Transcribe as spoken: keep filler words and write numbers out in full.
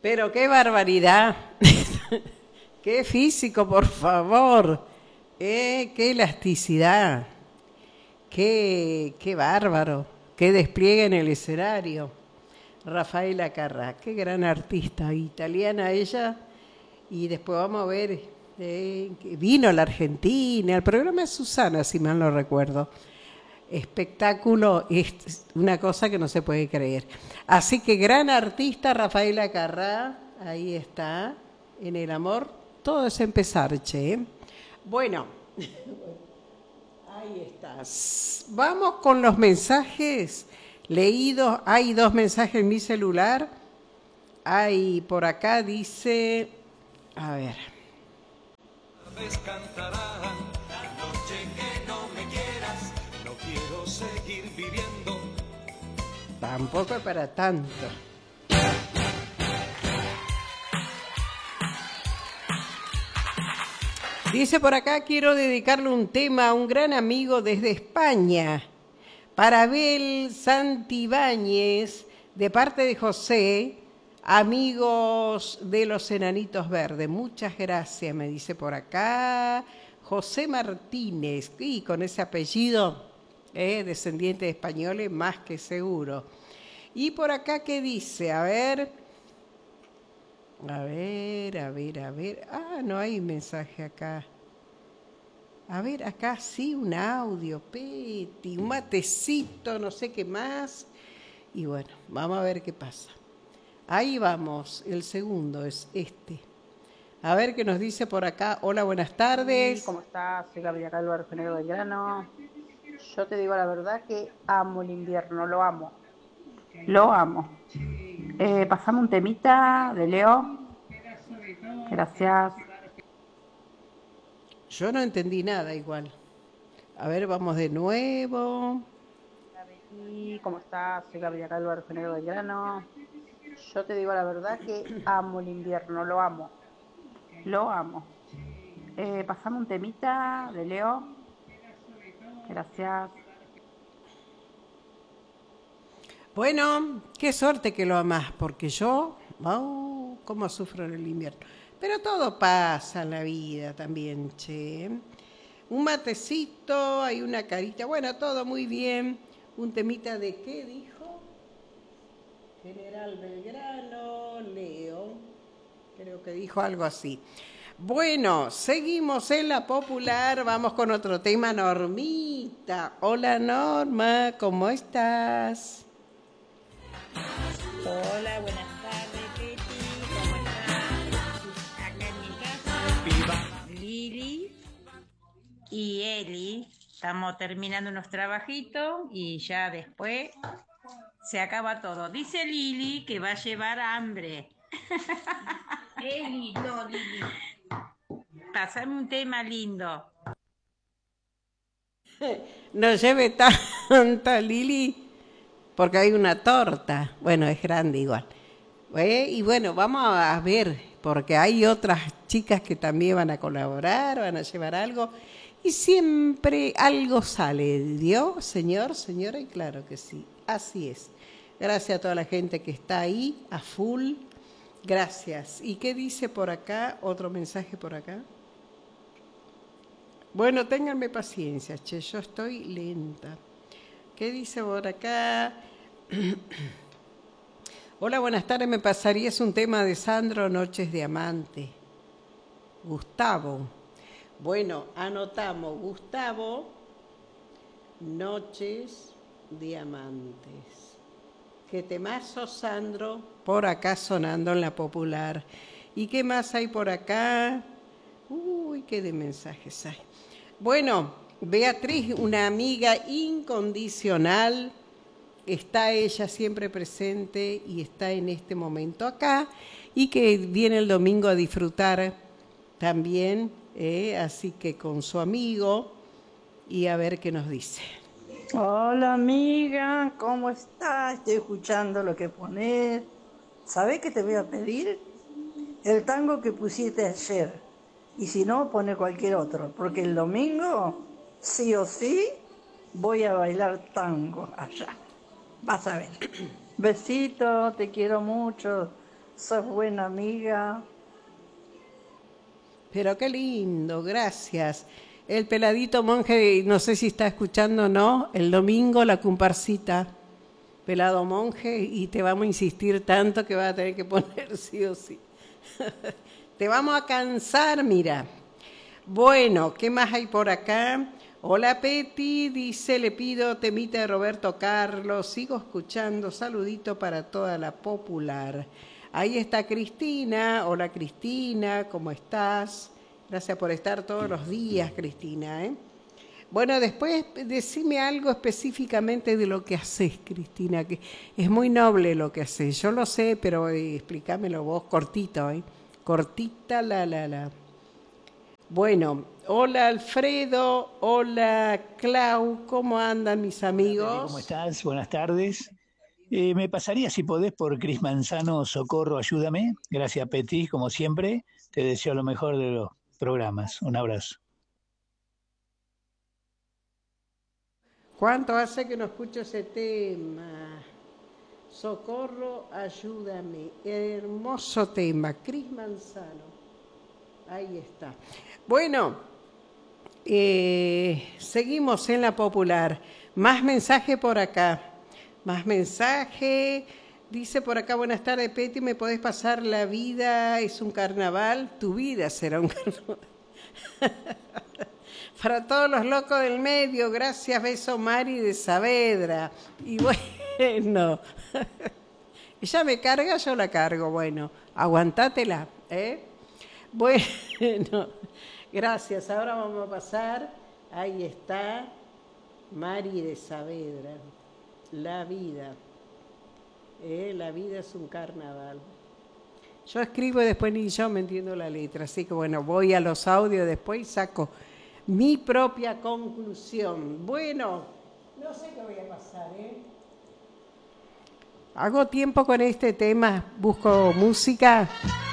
Pero qué barbaridad. Qué físico, por favor. Eh, qué elasticidad. Qué, qué bárbaro. Qué despliegue en el escenario. Rafaela Carrà, qué gran artista. Italiana ella. Y después vamos a ver. Eh, que vino a la Argentina. El programa de Susana, si mal no recuerdo. Espectáculo, es una cosa que no se puede creer. Así que gran artista Rafaela Carrà, ahí está, en el amor, todo es empezar, che. Bueno, ahí estás. Vamos con los mensajes leídos. Hay dos mensajes en mi celular. Hay por acá, dice, a ver. Seguir viviendo. Tampoco es para tanto. Dice por acá, quiero dedicarle un tema a un gran amigo desde España, para Abel Santibáñez, de parte de José, amigos de los Enanitos Verdes. Muchas gracias, me dice por acá. José Martínez, y con ese apellido... Eh, descendiente de españoles, más que seguro. Y por acá, ¿qué dice? A ver, a ver, a ver, a ver. Ah, no hay mensaje acá. A ver, acá sí, un audio, Peti, un matecito, no sé qué más. Y bueno, vamos a ver qué pasa. Ahí vamos, el segundo es este. A ver qué nos dice por acá. Hola, buenas tardes. Sí, ¿cómo estás? Soy Gabriela Calvo, Argenero del Grano. Yo te digo la verdad que amo el invierno, lo amo. Lo amo. Eh, pasame un temita de Leo. Gracias. Yo no entendí nada igual. A ver, vamos de nuevo. Sí, ¿cómo estás? Soy Gabriela Calvo, Argenero del Grano. Yo te digo la verdad que amo el invierno, lo amo. Lo amo. Eh, pasame un temita de Leo. Gracias. Bueno, qué suerte que lo amás, porque yo, oh, cómo sufro en el invierno. Pero todo pasa en la vida también, che. Un matecito, hay una carita, bueno, todo muy bien. Un temita de qué dijo General Belgrano, Leo, creo que dijo algo así. Bueno, seguimos en la popular, vamos con otro tema, Normita. Hola Norma, ¿cómo estás? Hola, buenas tardes, Betty, ¿cómo estás? Acá en mi casa, Lili y Eli, estamos terminando unos trabajitos y ya después se acaba todo. Dice Lili que va a llevar hambre. Eli, no, Lili. Pasame un tema lindo. No lleve tanta, Lili, porque hay una torta. Bueno, es grande igual. ¿Eh? Y bueno, vamos a ver, porque hay otras chicas que también van a colaborar, van a llevar algo. Y siempre algo sale. ¿Dios, señor, señora? Y claro que sí, así es. Gracias a toda la gente que está ahí, a full. Gracias. ¿Y qué dice por acá? Otro mensaje por acá. Bueno, ténganme paciencia, che, yo estoy lenta. ¿Qué dice por acá? Hola, buenas tardes, me pasarías un tema de Sandro, Noches de Amante. Gustavo. Bueno, anotamos, Gustavo, Noches de Amantes. ¿Qué temazo, Sandro? Por acá sonando en la popular. ¿Y qué más hay por acá? Uy, qué de mensajes hay. Bueno, Beatriz, una amiga incondicional, está ella siempre presente y está en este momento acá y que viene el domingo a disfrutar también, eh, así que con su amigo y a ver qué nos dice. Hola amiga, ¿cómo estás? Estoy escuchando lo que pones. ¿Sabés qué te voy a pedir? El tango que pusiste ayer. Y si no, pone cualquier otro. Porque el domingo, sí o sí, voy a bailar tango allá. Vas a ver. Besito, te quiero mucho. sos buena amiga. Pero qué lindo, gracias. El peladito monje, no sé si está escuchando o no, el domingo la comparsita, pelado monje, y te vamos a insistir tanto que vas a tener que poner sí o sí. Te vamos a cansar, mira. Bueno, ¿qué más hay por acá? Hola Peti, dice, le pido temita de Roberto Carlos, sigo escuchando, saludito para toda la popular. Ahí está Cristina, hola Cristina, ¿cómo estás? Gracias por estar todos los días, Cristina, ¿eh? Bueno, después decime algo específicamente de lo que haces, Cristina, que es muy noble lo que haces. Yo lo sé, pero eh, explícamelo vos, cortito, ¿eh? Cortita la, la, la. Bueno, hola Alfredo, hola Clau, ¿cómo andan mis amigos? ¿Cómo estás? Buenas tardes. Eh, me pasaría, si podés, por Cris Manzano, Socorro, ayúdame. Gracias, Peti, como siempre. Te deseo lo mejor de los programas. Un abrazo. ¿Cuánto hace que no escucho ese tema? Socorro, ayúdame. Hermoso tema, Cris Manzano. Ahí está. Bueno, eh, seguimos en la popular. Más mensaje por acá. Más mensaje. Dice por acá, buenas tardes, Peti, ¿me podés pasar La vida es un carnaval? Tu vida será un carnaval. Para todos los locos del medio, gracias, beso Mari de Saavedra. Y bueno, ella me carga, yo la cargo. Bueno, aguantátela, ¿eh? Bueno, gracias. Ahora vamos a pasar, ahí está, Mari de Saavedra. La vida. Eh, la vida es un carnaval. Yo escribo y después ni yo me entiendo la letra, así que bueno, voy a los audios después y saco mi propia conclusión. Bueno, no sé qué voy a pasar, ¿eh? Hago tiempo con este tema, busco música.